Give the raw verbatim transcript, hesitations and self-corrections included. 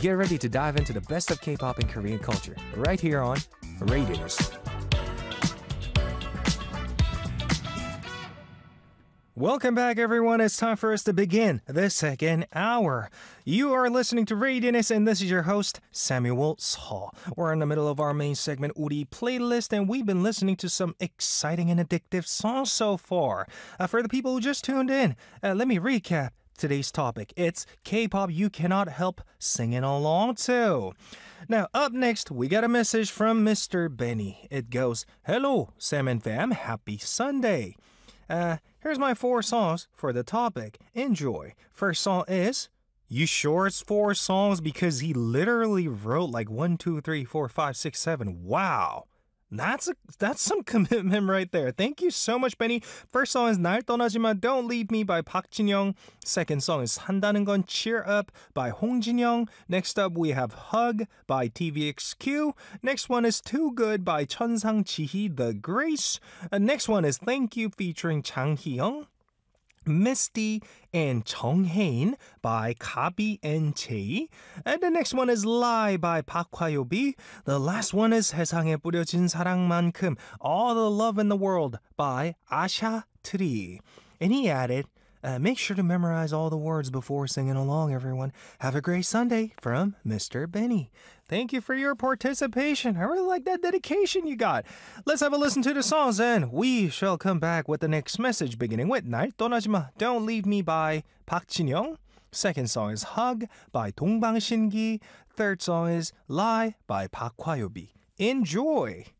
Get ready to dive into the best of K-pop and Korean culture right here on Radius. Welcome back, everyone. It's time for us to begin the second hour. You are listening to Radius, and this is your host, Samuel Seo. We're in the middle of our main segment, Uri Playlist, and we've been listening to some exciting and addictive songs so far. Uh, for the people who just tuned in, uh, let me recap today's topic. It's K-pop you cannot help singing along to. Now, up next, we got a message from Mister Benny. It goes, "Hello, Sam and Fam. Happy Sunday. Uh, here's my four songs for the topic. Enjoy. First song is, you sure it's four songs? Because he literally wrote like one, two, three, four, five, six, seven. Wow. That's a, that's some commitment right there. Thank you so much, Benny. First song is 날 떠나지마 Don't Leave Me by Park Jin-young. Second song is 한다는 건 Cheer Up by Hong Jin-young. Next up, we have Hug by T V X Q. Next one is Too Good by 천상 지희 The Grace. Uh, next one is Thank You featuring Jang Hee-young. Misty and Jung Hae-in by Kabi and Jae. And the next one is Lie by Park Hwa-yobi. The last one is 세상에 뿌려진 사랑만큼 All the Love in the World by Asha Tree. And he added, uh, make sure to memorize all the words before singing along, everyone. Have a great Sunday from Mister Benny. Thank you for your participation. I really like that dedication you got. Let's have a listen to the songs and we shall come back with the next message, beginning with 날 떠나지마 Don't Leave Me by Park Jin-young. Second song is Hug by 동방신기. Third song is Lie by Park Hwa-yobi. Enjoy!